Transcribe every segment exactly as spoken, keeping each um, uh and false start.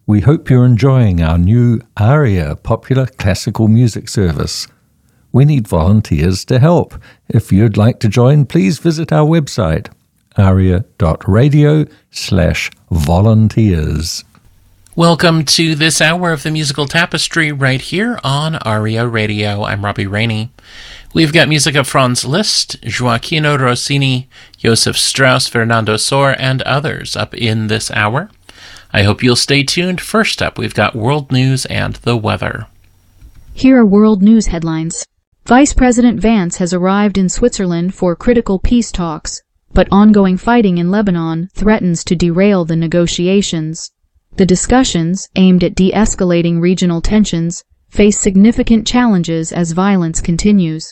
We hope you're enjoying our new ARIA popular classical music service. We need volunteers to help. If you'd like to join, please visit our website, aria.radio slash volunteers. Welcome to this hour of the Musical Tapestry right here on ARIA Radio. I'm Robbie Rainey. We've got music of Franz Liszt, Gioacchino Rossini, Joseph Strauss, Fernando Sor, and others up in this hour. I hope you'll stay tuned. First up, we've got world news and the weather. Here are world news headlines. Vice President Vance has arrived in Switzerland for critical peace talks, but ongoing fighting in Lebanon threatens to derail the negotiations. The discussions, aimed at de-escalating regional tensions, face significant challenges as violence continues.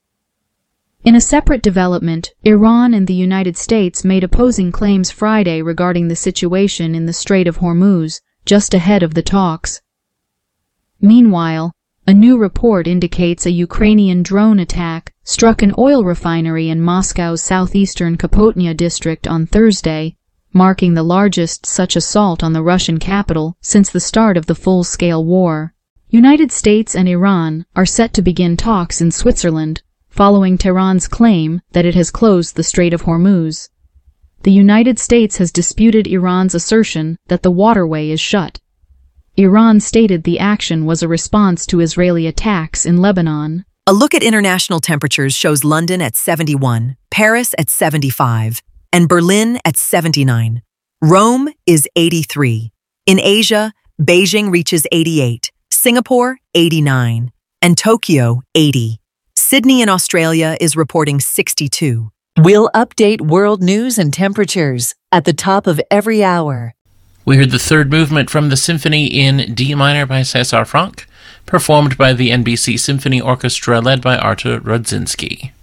In a separate development, Iran and the United States made opposing claims Friday regarding the situation in the Strait of Hormuz, just ahead of the talks. Meanwhile, a new report indicates a Ukrainian drone attack struck an oil refinery in Moscow's southeastern Kapotnya district on Thursday, marking the largest such assault on the Russian capital since the start of the full-scale war. United States and Iran are set to begin talks in Switzerland, following Tehran's claim that it has closed the Strait of Hormuz. The United States has disputed Iran's assertion that the waterway is shut. Iran stated the action was a response to Israeli attacks in Lebanon. A look at international temperatures shows London at seventy-one, Paris at seventy-five, and Berlin at seventy-nine. Rome is eighty-three. In Asia, Beijing reaches eighty-eight, Singapore eighty-nine, and Tokyo eighty. Sydney in Australia is reporting sixty-two. We'll update world news and temperatures at the top of every hour. We heard the third movement from the symphony in D minor by César Franck, performed by the N B C Symphony Orchestra led by Artur Rodzinski.